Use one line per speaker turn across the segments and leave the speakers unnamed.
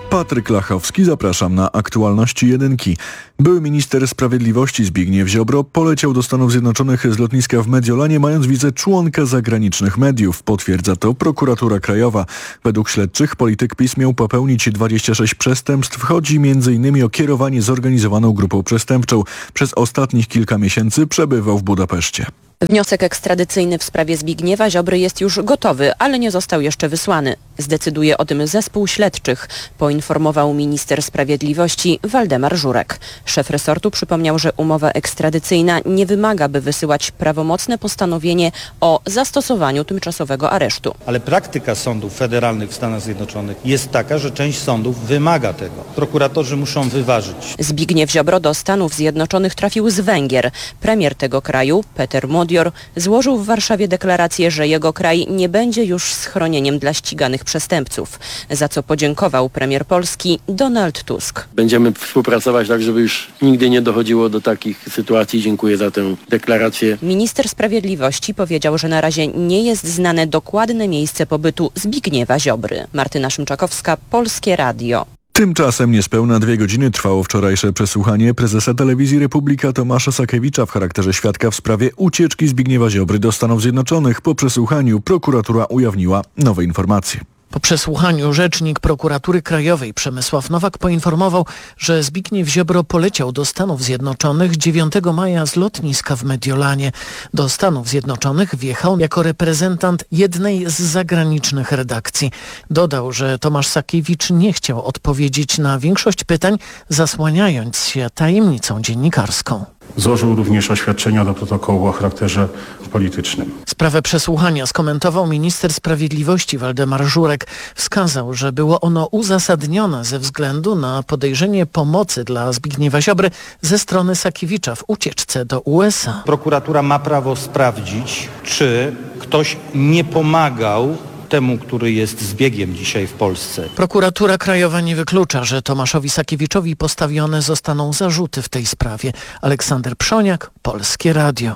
Patryk Lachowski, zapraszam na aktualności jedynki. Były minister sprawiedliwości Zbigniew Ziobro poleciał do Stanów Zjednoczonych z lotniska w Mediolanie, mając wizę członka zagranicznych mediów. Potwierdza to prokuratura krajowa. Według śledczych polityk PiS miał popełnić 26 przestępstw. Chodzi m.in. o kierowanie zorganizowaną grupą przestępczą. Przez ostatnich kilka miesięcy przebywał w Budapeszcie.
Wniosek ekstradycyjny w sprawie Zbigniewa Ziobry jest już gotowy, ale nie został jeszcze wysłany. Zdecyduje o tym zespół śledczych, poinformował minister sprawiedliwości Waldemar Żurek. Szef resortu przypomniał, że umowa ekstradycyjna nie wymaga, by wysyłać prawomocne postanowienie o zastosowaniu tymczasowego aresztu.
Ale praktyka sądów federalnych w Stanach Zjednoczonych jest taka, że część sądów wymaga tego. Prokuratorzy muszą wyważyć.
Zbigniew Ziobro do Stanów Zjednoczonych trafił z Węgier. Premier tego kraju, Peter Modior, złożył w Warszawie deklarację, że jego kraj nie będzie już schronieniem dla ściganych przestępców, za co podziękował premier Polski Donald Tusk.
Będziemy współpracować tak, żeby już nigdy nie dochodziło do takich sytuacji. Dziękuję za tę deklarację.
Minister sprawiedliwości powiedział, że na razie nie jest znane dokładne miejsce pobytu Zbigniewa Ziobry. Martyna Szymczakowska, Polskie Radio.
Tymczasem niespełna 2 godziny trwało wczorajsze przesłuchanie prezesa Telewizji Republika Tomasza Sakiewicza w charakterze świadka w sprawie ucieczki Zbigniewa Ziobry do Stanów Zjednoczonych. Po przesłuchaniu prokuratura ujawniła nowe informacje.
Po przesłuchaniu rzecznik prokuratury krajowej Przemysław Nowak poinformował, że Zbigniew Ziobro poleciał do Stanów Zjednoczonych 9 maja z lotniska w Mediolanie. Do Stanów Zjednoczonych wjechał jako reprezentant jednej z zagranicznych redakcji. Dodał, że Tomasz Sakiewicz nie chciał odpowiedzieć na większość pytań, zasłaniając się tajemnicą dziennikarską.
Złożył również oświadczenia do protokołu o charakterze politycznym.
Sprawę przesłuchania skomentował minister sprawiedliwości Waldemar Żurek. Wskazał, że było ono uzasadnione ze względu na podejrzenie pomocy dla Zbigniewa Ziobry ze strony Sakiewicza w ucieczce do USA.
Prokuratura ma prawo sprawdzić, czy ktoś nie pomagał temu, który jest zbiegiem dzisiaj w Polsce.
Prokuratura krajowa nie wyklucza, że Tomaszowi Sakiewiczowi postawione zostaną zarzuty w tej sprawie. Aleksander Przoniak, Polskie Radio.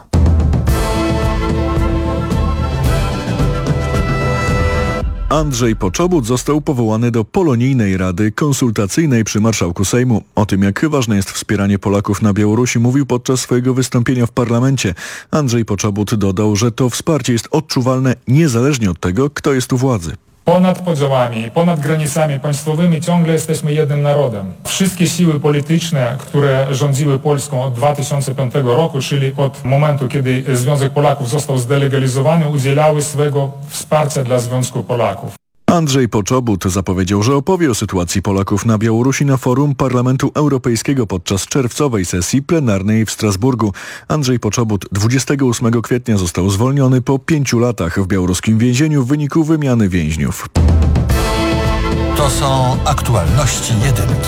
Andrzej Poczobut został powołany do Polonijnej Rady Konsultacyjnej przy Marszałku Sejmu. O tym, jak ważne jest wspieranie Polaków na Białorusi, mówił podczas swojego wystąpienia w parlamencie. Andrzej Poczobut dodał, że to wsparcie jest odczuwalne niezależnie od tego, kto jest u władzy.
Ponad podziałami, ponad granicami państwowymi ciągle jesteśmy jednym narodem. Wszystkie siły polityczne, które rządziły Polską od 2005 roku, czyli od momentu, kiedy Związek Polaków został zdelegalizowany, udzielały swego wsparcia dla Związku Polaków.
Andrzej Poczobut zapowiedział, że opowie o sytuacji Polaków na Białorusi na forum Parlamentu Europejskiego podczas czerwcowej sesji plenarnej w Strasburgu. Andrzej Poczobut 28 kwietnia został zwolniony po 5 latach w białoruskim więzieniu w wyniku wymiany więźniów.
To są aktualności jedynki.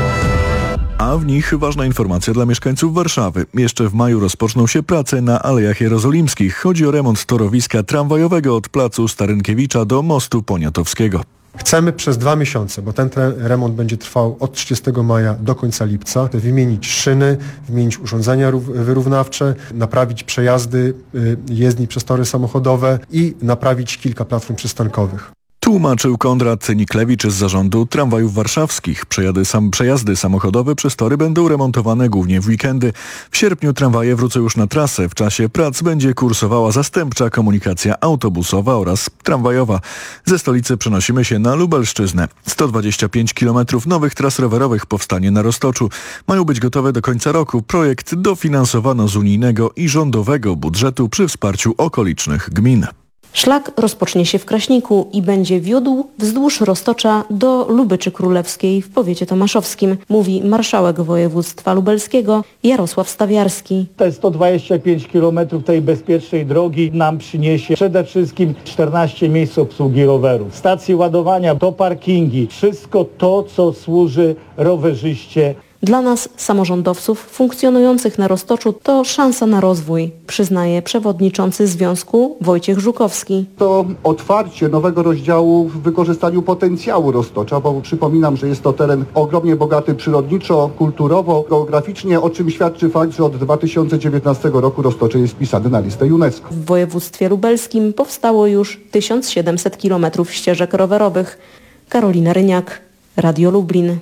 A w nich ważna informacja dla mieszkańców Warszawy. Jeszcze w maju rozpoczną się prace na Alejach Jerozolimskich. Chodzi o remont torowiska tramwajowego od placu Starynkiewicza do mostu Poniatowskiego.
Chcemy przez 2 miesiące, bo ten remont będzie trwał od 30 maja do końca lipca, wymienić szyny, wymienić urządzenia wyrównawcze, naprawić przejazdy jezdni przez tory samochodowe i naprawić kilka platform przystankowych.
Tłumaczył Konrad Niklewicz z zarządu tramwajów warszawskich. Przejazdy samochodowe przez tory będą remontowane głównie w weekendy. W sierpniu tramwaje wrócą już na trasę. W czasie prac będzie kursowała zastępcza komunikacja autobusowa oraz tramwajowa. Ze stolicy przenosimy się na Lubelszczyznę. 125 km nowych tras rowerowych powstanie na Roztoczu. Mają być gotowe do końca roku. Projekt dofinansowano z unijnego i rządowego budżetu przy wsparciu okolicznych gmin.
Szlak rozpocznie się w Kraśniku i będzie wiódł wzdłuż Roztocza do Lubyczy Królewskiej w powiecie tomaszowskim, mówi marszałek województwa lubelskiego Jarosław Stawiarski.
Te 125 km tej bezpiecznej drogi nam przyniesie przede wszystkim 14 miejsc obsługi rowerów, stacje ładowania, to parkingi, wszystko to, co służy rowerzyście.
Dla nas, samorządowców funkcjonujących na Roztoczu, to szansa na rozwój, przyznaje przewodniczący związku Wojciech Żukowski.
To otwarcie nowego rozdziału w wykorzystaniu potencjału Roztocza, bo przypominam, że jest to teren ogromnie bogaty przyrodniczo, kulturowo, geograficznie, o czym świadczy fakt, że od 2019 roku Roztocze jest wpisany na listę UNESCO.
W województwie lubelskim powstało już 1700 km ścieżek rowerowych. Karolina Ryniak, Radio Lublin.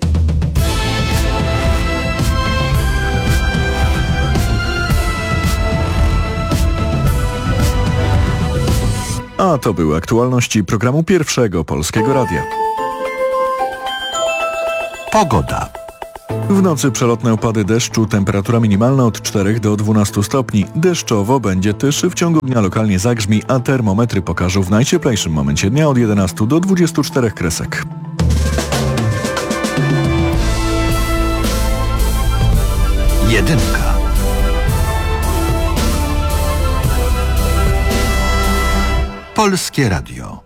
A to były aktualności programu Pierwszego Polskiego Radia.
Pogoda.
W nocy przelotne opady deszczu, temperatura minimalna od 4 do 12 stopni. Deszczowo będzie też w ciągu dnia lokalnie zagrzmi, a termometry pokażą w najcieplejszym momencie dnia od 11 do 24 kresek.
Jedynka. Polskie Radio.